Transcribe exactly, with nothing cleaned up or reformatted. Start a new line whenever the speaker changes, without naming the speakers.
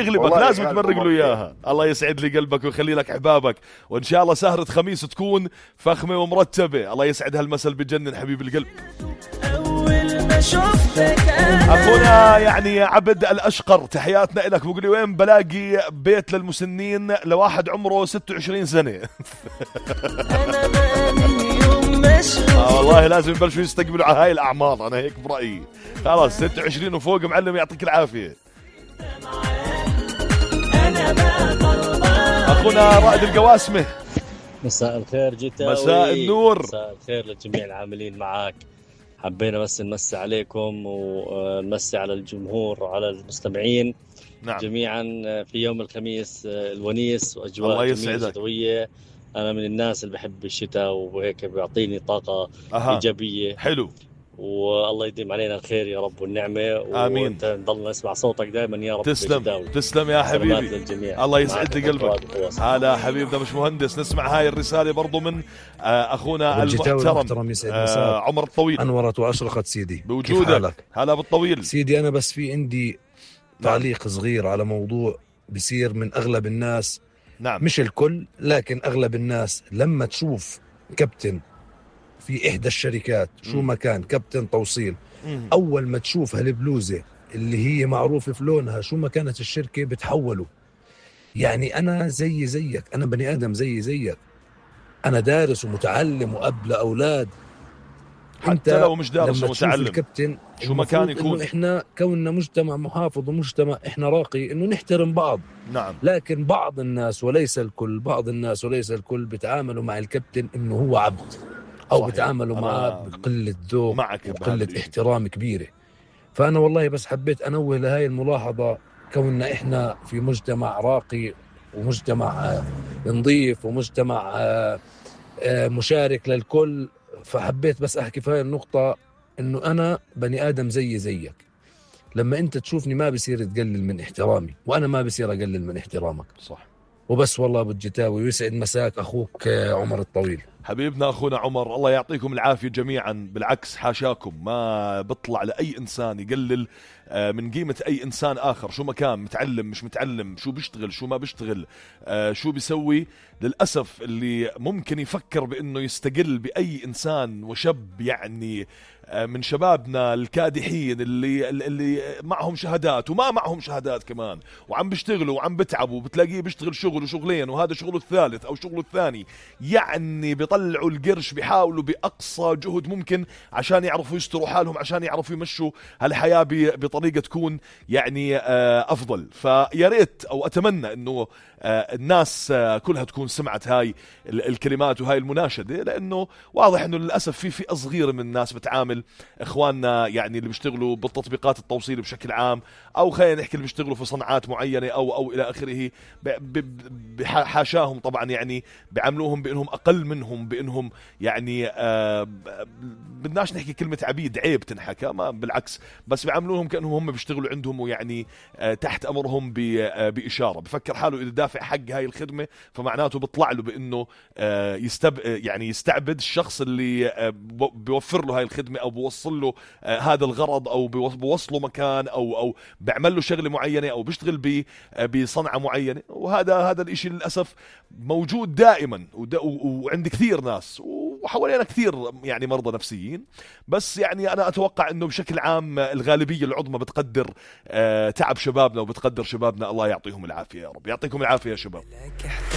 يغلبك لازم تمرق له إياها. الله يسعد لي قلبك ويخلي لك أحبابك، وإن شاء الله سهرة خميس تكون فخمة ومرتبة. الله يسعد هالمسل بجنن حبيب القلب. أخونا يعني عبد الأشقر تحياتنا لك، بقولي وين بلاقي بيت للمسنين لواحد عمره ستة وعشرين سنة؟ آه والله لازم يبلشوا يستقبلوا على هاي الأعمار، أنا هيك برأيي. خلاص ستة وعشرين وفوق معلم يعطيك العافية. أخونا رائد القواسمة،
مساء الخير جيتاوي.
مساء النور.
مساء الخير لجميع العاملين معاك. حبينا بس نمسي عليكم ونمسي على الجمهور وعلى المستمعين. نعم. جميعا في يوم الخميس الونيس وأجواء جميلة شتوية. أنا من الناس اللي بحب الشتاء وهيك بيعطيني طاقة أها. إيجابية.
حلو.
والله يديم علينا الخير يا رب والنعمة.
آمين.
ونضل نسمع صوتك دائما يا رب.
تسلم تسلم يا حبيبي. الله يسعد لي قلبك. هلا حبيبنا مش مهندس. نسمع هاي الرسالة برضو من أخونا المحترم آه عمر الطويل.
أنورت وأشرقت سيدي
بوجودك. هلا بالطويل
سيدي. أنا بس في عندي تعليق صغير على موضوع بيصير من أغلب الناس.
نعم.
مش الكل لكن أغلب الناس لما تشوف كابتن في إحدى الشركات شو ما كان كابتن توصيل، مم. أول ما تشوف هالبلوزة اللي هي معروفة في لونها شو ما كانت الشركة بتحوله. يعني أنا زي زيك، أنا بني آدم زي زيك، أنا دارس ومتعلم وأب لأولاد.
حتى لو مش دارس ومتعلم
الكابتن
شو ما كان يكون.
إنه إحنا كوننا مجتمع محافظ ومجتمع إحنا راقي إنه نحترم بعض.
نعم.
لكن بعض الناس وليس الكل، بعض الناس وليس الكل بتعاملوا مع الكابتن إنه هو عبد، أو صحيح. بتعاملوا معه بقلة ذوق وقلة احترام كبيرة. فأنا والله بس حبيت أنوه لهاي الملاحظة، كوننا إحنا في مجتمع راقي ومجتمع نظيف ومجتمع مشارك للكل. فحبيت بس أحكي في هاي النقطة إنه أنا بني آدم زي زيك. لما أنت تشوفني ما بصير تقلل من احترامي، وأنا ما بصير أقلل من احترامك.
صح.
وبس والله أبو الجتاوي ويسعد مساك أخوك عمر الطويل.
حبيبنا أخونا عمر، الله يعطيكم العافية جميعا. بالعكس حاشاكم، ما بطلع لأي إنسان يقلل من قيمة أي إنسان آخر شو ما كان، متعلم مش متعلم، شو بيشتغل شو ما بيشتغل، شو بيسوي. للأسف اللي ممكن يفكر بأنه يستقل بأي إنسان وشاب يعني من شبابنا الكادحين اللي اللي معهم شهادات وما معهم شهادات كمان، وعم بيشتغلوا وعم بتعبوا، بتلاقيه بيشتغل شغل وشغلين وهذا شغله الثالث أو شغله الثاني. يعني بيطلعوا القرش، بيحاولوا بأقصى جهد ممكن عشان يعرفوا يستروا حالهم، عشان يعرفوا يمشوا هالحياة بطريقة تكون يعني أفضل. فيا ريت أو أتمنى أنه الناس كلها تكون سمعت هاي الكلمات وهاي المناشدة، لأنه واضح أنه للأسف في فئة صغيرة من الناس بتعامل إخواننا يعني اللي بيشتغلوا بالتطبيقات التوصيل بشكل عام، أو خلينا نحكي اللي بيشتغلوا في صناعات معينة أو أو إلى آخره، بحاشاهم طبعا يعني بيعاملوهم بأنهم أقل منهم، بأنهم يعني آه بدناش نحكي كلمة عبيد، عيب تنحكى، ما بالعكس، بس بيعاملوهم كأنهم هم بيشتغلوا عندهم ويعني آه تحت أمرهم بإشارة. بفكر حاله إذا دافع حق هاي الخدمة فمعناته بيطلع له بأنه آه يستب يعني يستعبد الشخص اللي آه بيوفر له هاي الخدمة أو بيوصل له آه هذا الغرض، أو بيوصله مكان، أو أو بيعمل له شغلة معينة، أو بيشتغل ب آه بصنعة معينة. وهذا هذا الإشي للأسف موجود دائما، وعند كثير ناس، وحوالينا كثير يعني مرضى نفسيين. بس يعني أنا أتوقع أنه بشكل عام الغالبية العظمى بتقدر آه تعب شبابنا وبتقدر شبابنا. الله يعطيهم العافية يا رب. يعطيكم العافية يا شباب.